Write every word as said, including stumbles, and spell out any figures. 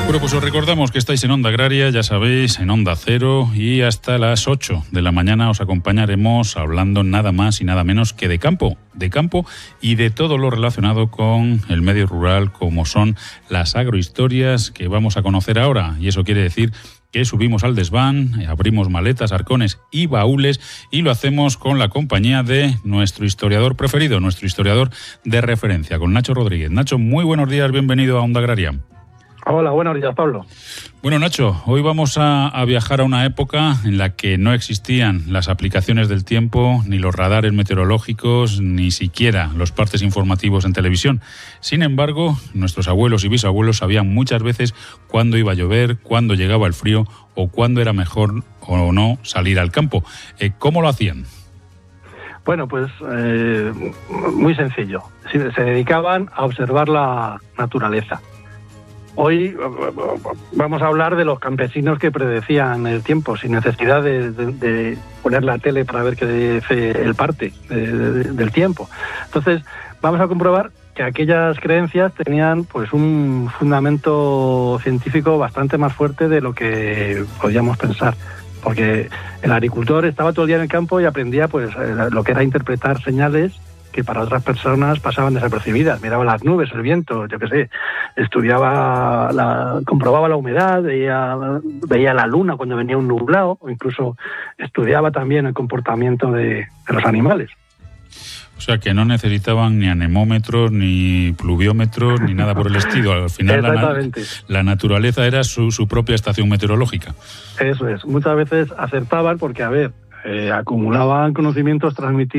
Bueno, pues os recordamos que estáis en Onda Agraria, ya sabéis, en Onda Cero, y hasta las ocho de la mañana os acompañaremos hablando nada más y nada menos que de campo, de campo y de todo lo relacionado con el medio rural, como son las agrohistorias que vamos a conocer ahora. Y eso quiere decir que subimos al desván, abrimos maletas, arcones y baúles, y lo hacemos con la compañía de nuestro historiador preferido, nuestro historiador de referencia, con Nacho Rodríguez. Nacho, muy buenos días, bienvenido a Onda Agraria. Hola, buenos días, Pablo. Bueno, Nacho, hoy vamos a, a viajar a una época en la que no existían las aplicaciones del tiempo, ni los radares meteorológicos, ni siquiera los partes informativos en televisión. Sin embargo, nuestros abuelos y bisabuelos sabían muchas veces cuándo iba a llover, cuándo llegaba el frío o cuándo era mejor o no salir al campo. Eh, ¿Cómo lo hacían? Bueno, pues eh, muy sencillo. Se dedicaban a observar la naturaleza. Hoy vamos a hablar de los campesinos que predecían el tiempo sin necesidad de, de, de poner la tele para ver que dice el parte de, de, del tiempo. Entonces, vamos a comprobar que aquellas creencias tenían pues un fundamento científico bastante más fuerte de lo que podíamos pensar. Porque el agricultor estaba todo el día en el campo y aprendía pues lo que era interpretar señales que para otras personas pasaban desapercibidas. Miraba las nubes, el viento, yo qué sé, estudiaba, la, comprobaba la humedad, veía, veía la luna cuando venía un nublado, o incluso estudiaba también el comportamiento de, de los animales. O sea, que no necesitaban ni anemómetros, ni pluviómetros, ni nada por el estilo. Al final la, la naturaleza era su, su propia estación meteorológica. Eso es. Muchas veces acertaban porque, a ver, eh, acumulaban conocimientos transmitidos